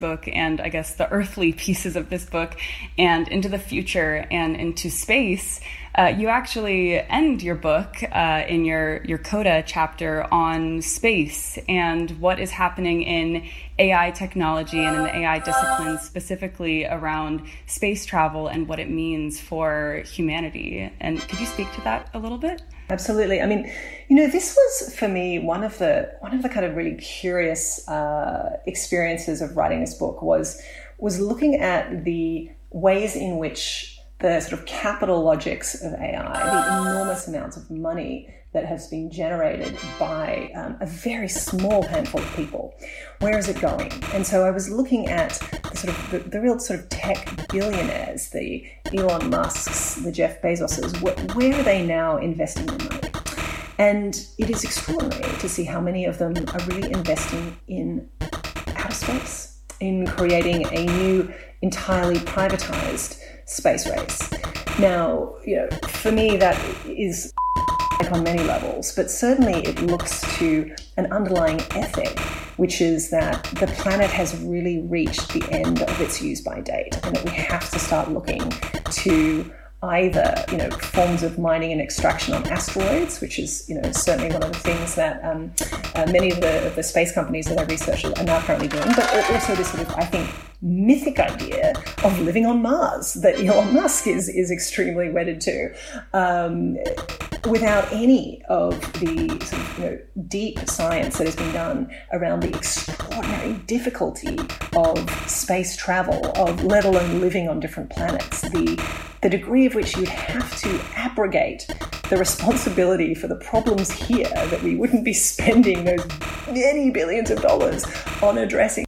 book and I guess the earthly pieces of this book and into the future and into space, you actually end your book in your Coda chapter on space and what is happening in AI technology and in the AI disciplines, specifically around space travel and what it means for humanity. And could you speak to that a little bit? Absolutely. I mean, this was for me one of the kind of really curious experiences of writing this book was looking at the ways in which the sort of capital logics of AI, the enormous amounts of money that has been generated by a very small handful of people. Where is it going? And so I was looking at the real sort of tech billionaires, the Elon Musks, the Jeff Bezoses. Where are they now investing their money? And it is extraordinary to see how many of them are really investing in outer space, in creating a new, entirely privatized space race. Now, for me, that is on many levels, but certainly it looks to an underlying ethic, which is that the planet has really reached the end of its use-by date, and that we have to start looking to either, forms of mining and extraction on asteroids, which is, certainly one of the things that many of the space companies that I research are now currently doing, but also this sort of, I think, mythic idea of living on Mars that Elon Musk is extremely wedded to, without any of the sort of, deep science that has been done around the extraordinary difficulty of space travel, of let alone living on different planets, the degree of which you'd have to abrogate the responsibility for the problems here, that we wouldn't be spending those many billions of dollars on addressing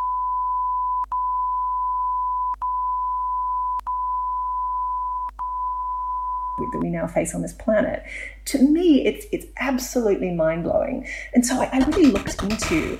that we now face on this planet. To me, it's absolutely mind-blowing. And so I really looked into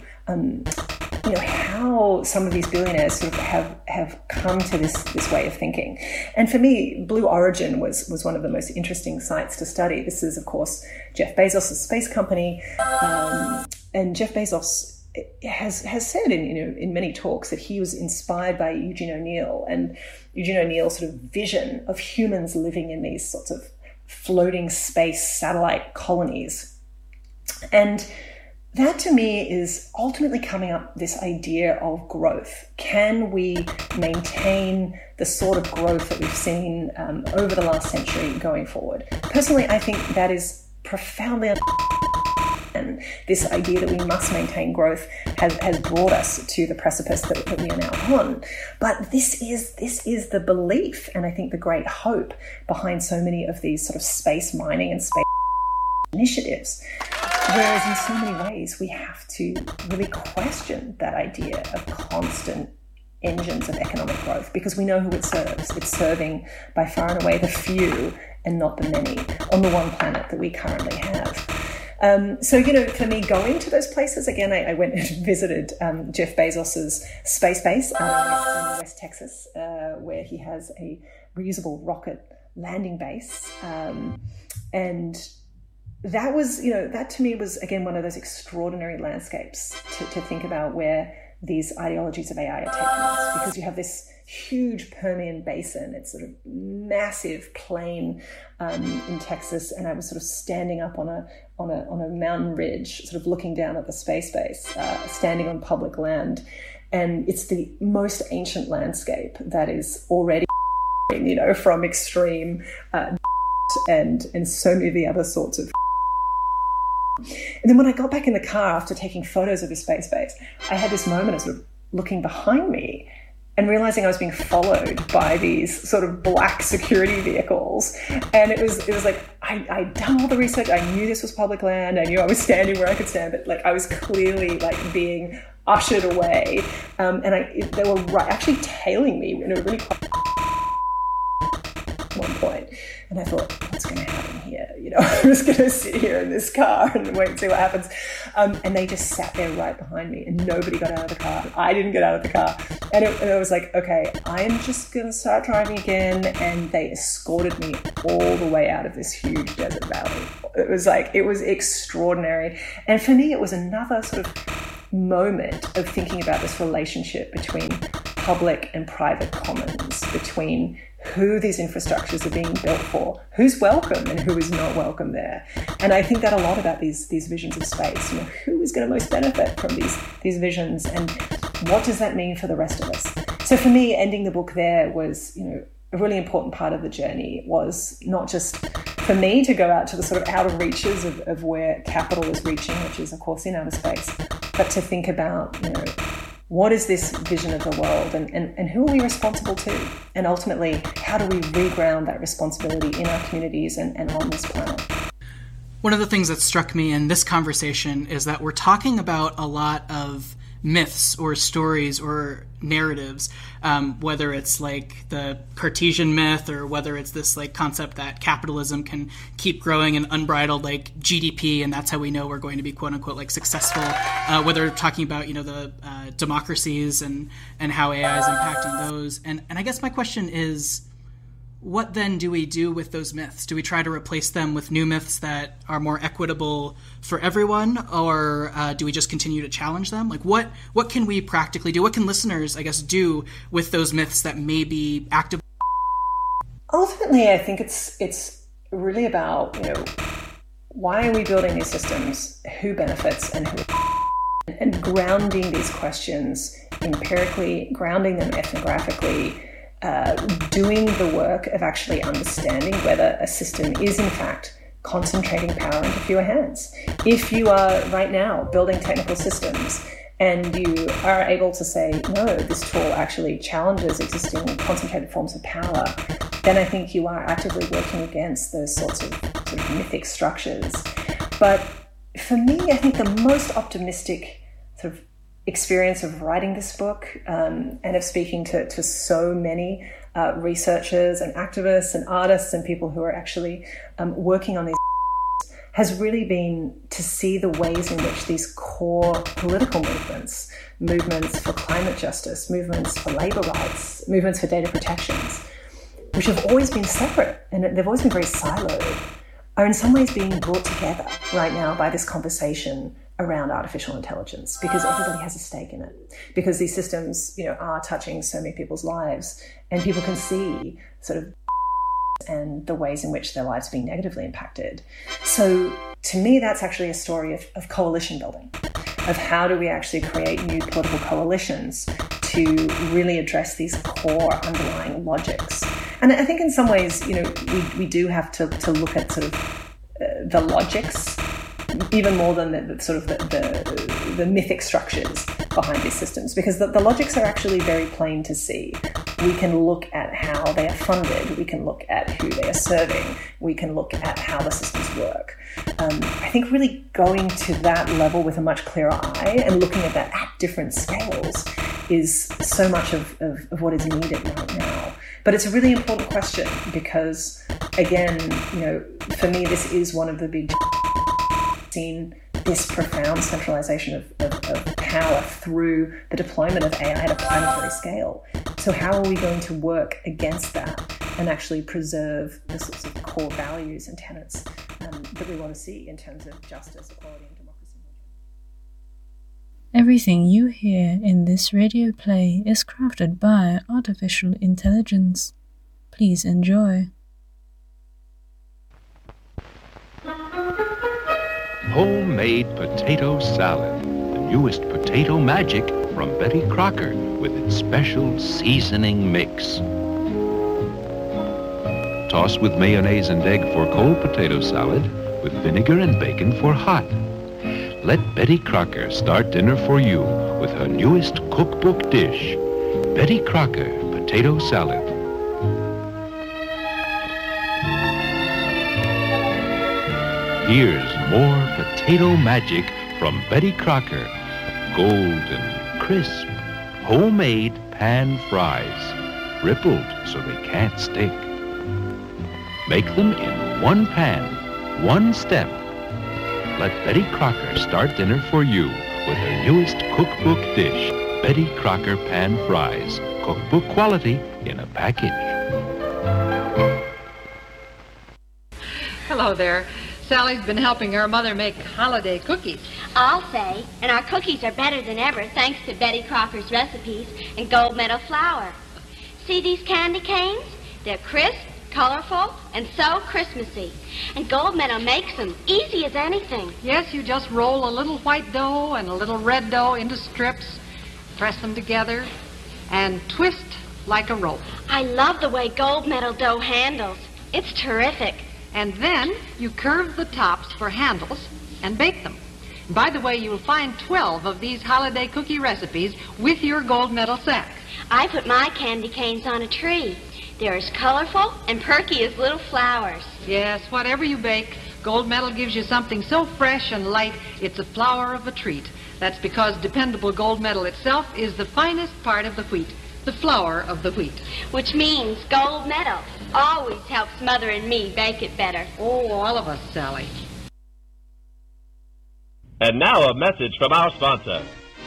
how some of these billionaires sort of have come to this way of thinking. And for me, Blue Origin was one of the most interesting sites to study. This is, of course, Jeff Bezos' space company, and Jeff Bezos has said in many talks that he was inspired by Eugene O'Neill and Eugene O'Neill's sort of vision of humans living in these sorts of floating space satellite colonies. And that to me is ultimately coming up this idea of growth. Can we maintain the sort of growth that we've seen over the last century going forward? Personally, I think that is profoundly and this idea that we must maintain growth has brought us to the precipice that we are now on. But this is the belief, and I think the great hope behind so many of these sort of space mining and space initiatives. Whereas in so many ways, we have to really question that idea of constant engines of economic growth, because we know who it serves. It's serving by far and away the few and not the many on the one planet that we currently have. So, for me, going to those places, again, I went and visited Jeff Bezos's space base in West Texas, where he has a reusable rocket landing base. And that was, that to me was, again, one of those extraordinary landscapes to think about where these ideologies of AI are taking us, because you have this huge Permian Basin. It's sort of massive plain in Texas, and I was sort of standing up on a mountain ridge, sort of looking down at the space base, standing on public land, and it's the most ancient landscape that is already, from extreme and so many of the other sorts of. And then when I got back in the car after taking photos of the space base, I had this moment of sort of looking behind me and realizing I was being followed by these sort of black security vehicles. And it was like, I'd done all the research. I knew this was public land. I knew I was standing where I could stand, but I was clearly being ushered away. And they were actually tailing me in a really quiet at one point. And I thought, what's going to happen here? I'm just going to sit here in this car and wait and see what happens. And they just sat there right behind me, and nobody got out of the car. I didn't get out of the car. And it was like, okay, I'm just going to start driving again. And they escorted me all the way out of this huge desert valley. It was extraordinary. And for me, it was another sort of moment of thinking about this relationship between public and private commons, between who these infrastructures are being built for, who's welcome and who is not welcome there. And I think that a lot about these visions of space, who is going to most benefit from these visions, and what does that mean for the rest of us? So for me, ending the book there was, a really important part of the journey. Was not just for me to go out to the sort of outer reaches of where capital is reaching, which is of course in outer space, but to think about, what is this vision of the world, and who are we responsible to? And ultimately, how do we reground that responsibility in our communities and on this planet? One of the things that struck me in this conversation is that we're talking about a lot of myths or stories or narratives, whether it's like the Cartesian myth or whether it's this like concept that capitalism can keep growing an unbridled like GDP and that's how we know we're going to be quote unquote like successful, whether we're talking about the democracies and how AI is impacting those, and I guess my question is, what then do we do with those myths? Do we try to replace them with new myths that are more equitable for everyone, or do we just continue to challenge them? Like, what can we practically do? What can listeners, I guess, do with those myths that may be active? Ultimately, I think it's really about, why are we building these systems? Who benefits and who? And grounding these questions empirically, grounding them ethnographically. Doing the work of actually understanding whether a system is in fact concentrating power into fewer hands. If you are right now building technical systems and you are able to say, no, this tool actually challenges existing concentrated forms of power, then I think you are actively working against those sorts of mythic structures. But for me, I think the most optimistic sort of experience of writing this book and of speaking to so many researchers and activists and artists and people who are actually working on these has really been to see the ways in which these core political movements for climate justice, movements for labor rights, movements for data protections, which have always been separate and they've always been very siloed, are in some ways being brought together right now by this conversation around artificial intelligence, because everybody has a stake in it, because these systems, are touching so many people's lives, and people can see sort of and the ways in which their lives are being negatively impacted. So to me, that's actually a story of coalition building, of how do we actually create new political coalitions to really address these core underlying logics. And I think in some ways, we do have to look at sort of the logics even more than the mythic structures behind these systems, because the logics are actually very plain to see. We can look at how they are funded, we can look at who they are serving, we can look at how the systems work. I think really going to that level with a much clearer eye and looking at that at different scales is so much of what is needed right now. But it's a really important question because, again, for me, this is one of the big seen this profound centralization of power through the deployment of AI at a planetary scale. So how are we going to work against that and actually preserve the sorts of core values and tenets that we want to see in terms of justice, equality, and democracy? Everything you hear in this radio play is crafted by artificial intelligence. Please enjoy. Homemade potato salad, the newest potato magic from Betty Crocker with its special seasoning mix. Toss with mayonnaise and egg for cold potato salad, with vinegar and bacon for hot. Let Betty Crocker start dinner for you with her newest cookbook dish, Betty Crocker Potato Salad. Here's more potato magic from Betty Crocker. Golden, crisp, homemade pan fries, rippled so they can't stick. Make them in one pan, one step. Let Betty Crocker start dinner for you with her newest cookbook dish, Betty Crocker pan fries, cookbook quality in a package. Hello there. Sally's been helping her mother make holiday cookies. I'll say, and our cookies are better than ever thanks to Betty Crocker's recipes and Gold Medal flour. See these candy canes? They're crisp, colorful, and so Christmassy. And Gold Medal makes them easy as anything. Yes, you just roll a little white dough and a little red dough into strips, press them together, and twist like a rope. I love the way Gold Medal dough handles. It's terrific. And then you curve the tops for handles and bake them. By the way, you'll find 12 of these holiday cookie recipes with your Gold Medal sack. I put my candy canes on a tree. They're as colorful and perky as little flowers. Yes, whatever you bake, Gold Medal gives you something so fresh and light, it's a flower of a treat. That's because dependable Gold Medal itself is the finest part of the wheat, the flour of the wheat. Which means Gold Medal always helps Mother and me bake it better. Oh, all of us, Sally. And now a message from our sponsor.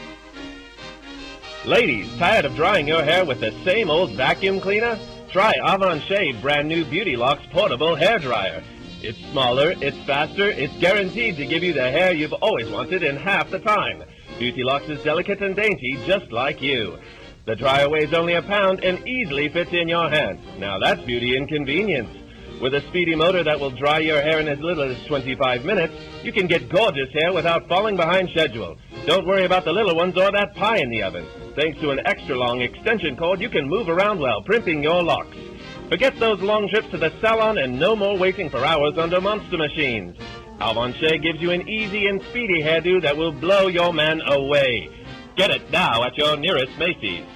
Ladies, tired of drying your hair with the same old vacuum cleaner? Try Avon Shave brand new Beauty Locks portable hair dryer. It's smaller, it's faster, it's guaranteed to give you the hair you've always wanted in half the time. Beauty Locks is delicate and dainty, just like you. The dryer weighs only a pound and easily fits in your hand. Now that's beauty and convenience. With a speedy motor that will dry your hair in as little as 25 minutes, you can get gorgeous hair without falling behind schedule. Don't worry about the little ones or that pie in the oven. Thanks to an extra long extension cord, you can move around while primping your locks. Forget those long trips to the salon and no more waiting for hours under monster machines. Avon Shave gives you an easy and speedy hairdo that will blow your man away. Get it now at your nearest Macy's.